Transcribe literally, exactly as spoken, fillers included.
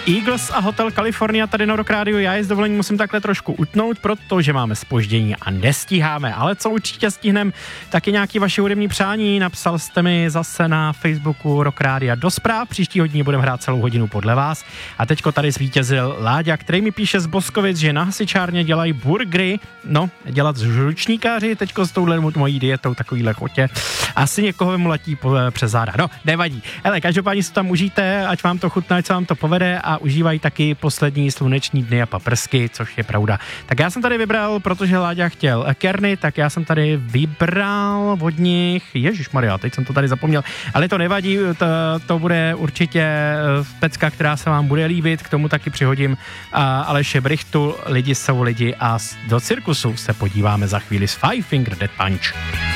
Eagles a Hotel California tady na Rock Radio. Já je s dovolením musím takhle trošku utnout, protože máme zpoždění a nestíháme, ale co určitě stihneme, taky nějaký vaše hudební přání. Napsal jste mi zase na Facebooku Rock Radio do zpráv, příští hodině budeme hrát celou hodinu podle vás. A teďko tady zvítězil Láďa, který mi píše z Boskovic, že na hasičárně dělají burgery, no, dělat žlučníkáři, teďko s touhle mojí dietou takovýhle chotě. Asi někoho mu letí po, přes záda. No, nevadí. Hele, každopádně si tam užijte, ať vám to chutná, ať se vám to povede a užívají taky poslední sluneční dny a paprsky, což je pravda. Tak já jsem tady vybral, protože Láďa chtěl Kerny, tak já jsem tady vybral od nich, ježišmarja, teď jsem to tady zapomněl, ale to nevadí, to, to bude určitě pecka, která se vám bude líbit, k tomu taky přihodím a Aleše Brichtu, Lidi jsou lidi a do cirkusu se podíváme za chvíli s Five Finger Death Punch.